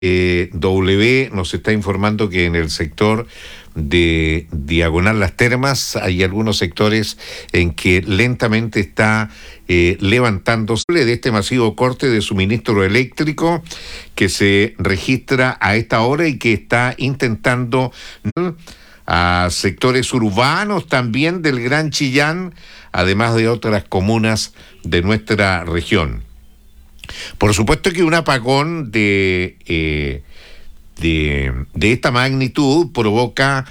W nos está informando que en el sector de Diagonal Las Termas hay algunos sectores en que lentamente está levantándose de este masivo corte de suministro eléctrico que se registra a esta hora y que está intentando a sectores urbanos también del Gran Chillán, además de otras comunas de nuestra región. Por supuesto que un apagón de esta magnitud provoca